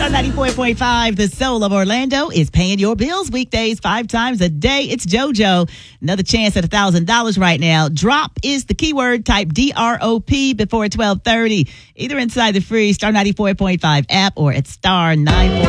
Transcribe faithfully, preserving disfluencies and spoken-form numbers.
ninety-four point five, the soul of Orlando, is paying your bills weekdays five times a day. It's JoJo. Another chance at one thousand dollars right now. Drop is the keyword. Type D R O P before twelve thirty. Either inside the free Star ninety-four point five app or at star nine four.